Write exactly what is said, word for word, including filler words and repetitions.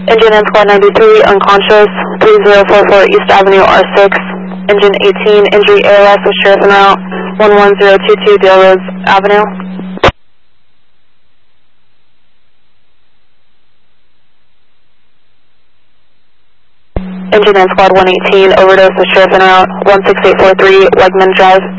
Engine in Squad ninety-three, unconscious, three zero four four East Avenue, R six. Engine eighteen, injury A L S with sheriff en route, one one zero two two Dale Rose Avenue. Engine in Squad one eighteen, overdose with sheriff en route, one six eight four three Wegman Drive.